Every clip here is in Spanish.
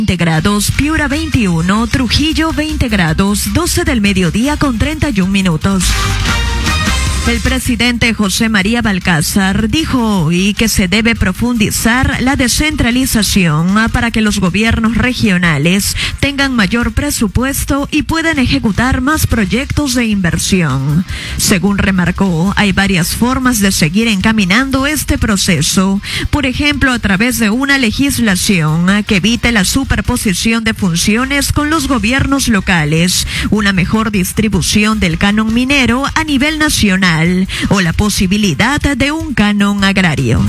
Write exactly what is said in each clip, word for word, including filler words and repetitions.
veinte grados, Piura veintiuno, Trujillo veinte grados, doce del mediodía con treinta y un minutos. El presidente José María Balcázar dijo hoy que se debe profundizar la descentralización para que los gobiernos regionales tengan mayor presupuesto y puedan ejecutar más proyectos de inversión. Según remarcó, hay varias formas de seguir encaminando este proceso, por ejemplo, a través de una legislación que evite la superposición de funciones con los gobiernos locales, una mejor distribución del canon minero a nivel nacional, o la posibilidad de un canon agrario.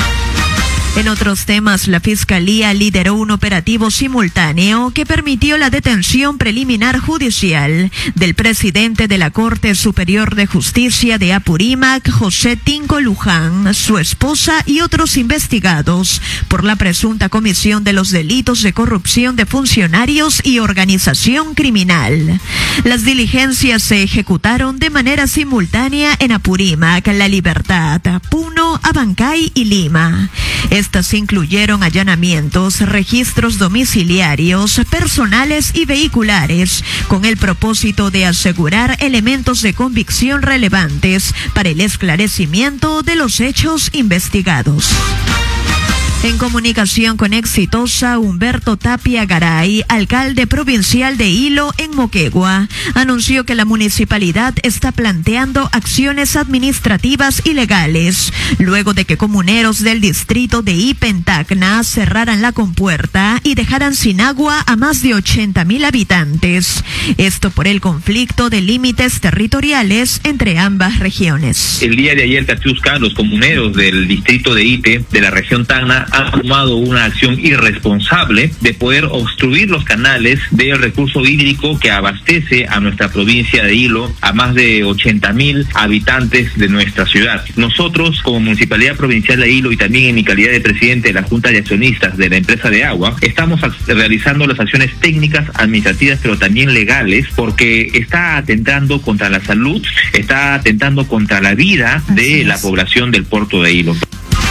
En otros temas, la Fiscalía lideró un operativo simultáneo que permitió la detención preliminar judicial del presidente de la Corte Superior de Justicia de Apurímac, José Tinco Luján, su esposa y otros investigados por la presunta comisión de los delitos de corrupción de funcionarios y organización criminal. Las diligencias se ejecutaron de manera simultánea en Apurímac, La Libertad, Puno, Abancay y Lima. Estas incluyeron allanamientos, registros domiciliarios, personales y vehiculares, con el propósito de asegurar elementos de convicción relevantes para el esclarecimiento de los hechos investigados. En comunicación con Exitosa, Humberto Tapia Garay, alcalde provincial de Hilo en Moquegua, anunció que la municipalidad está planteando acciones administrativas y legales, luego de que comuneros del distrito de Ipentacna cerraran la compuerta y dejaran sin agua a más de ochenta mil habitantes. Esto por el conflicto de límites territoriales entre ambas regiones. El día de ayer, Catiusca, los comuneros del distrito de Ipe, de la región Tacna, han tomado una acción irresponsable de poder obstruir los canales del recurso hídrico que abastece a nuestra provincia de Hilo a más de ochenta mil habitantes de nuestra ciudad. Nosotros, como Municipalidad Provincial de Hilo y también en mi calidad de presidente de la Junta de Accionistas de la empresa de agua, estamos realizando las acciones técnicas, administrativas, pero también legales, porque está atentando contra la salud, está atentando contra la vida de la población del puerto de Hilo.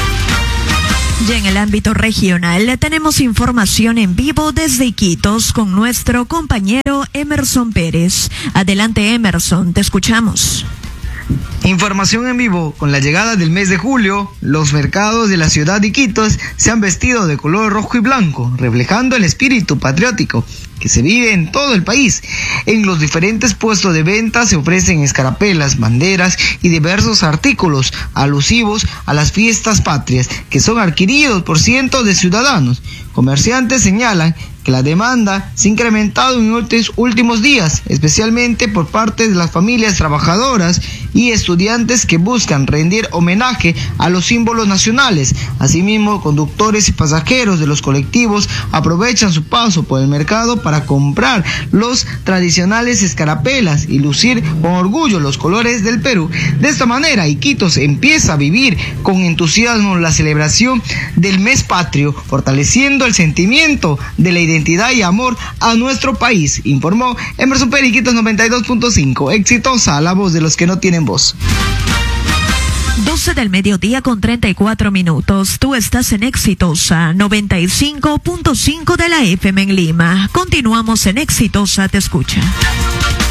Y en el ámbito regional tenemos información en vivo desde Iquitos con nuestro compañero Emerson Pérez. Adelante, Emerson, te escuchamos. Información en vivo. Con la llegada del mes de julio, los mercados de la ciudad de Iquitos se han vestido de color rojo y blanco, reflejando el espíritu patriótico que se vive en todo el país. En los diferentes puestos de venta se ofrecen escarapelas, banderas y diversos artículos alusivos a las fiestas patrias, que son adquiridos por cientos de ciudadanos. Comerciantes señalan que la demanda se ha incrementado en estos últimos días, especialmente por parte de las familias trabajadoras y estudiantes que buscan rendir homenaje a los símbolos nacionales. Asimismo, conductores y pasajeros de los colectivos aprovechan su paso por el mercado para comprar los tradicionales escarapelas y lucir con orgullo los colores del Perú. De esta manera, Iquitos empieza a vivir con entusiasmo la celebración del mes patrio, fortaleciendo el sentimiento de la identidad y amor a nuestro país, informó Emerson Pérez, Iquitos noventa y dos punto cinco. Exitosa, la voz de los que no tienen voz. doce del mediodía con treinta y cuatro minutos. Tú estás en Exitosa noventa y cinco punto cinco de la F M en Lima. Continuamos en Exitosa, te escucha.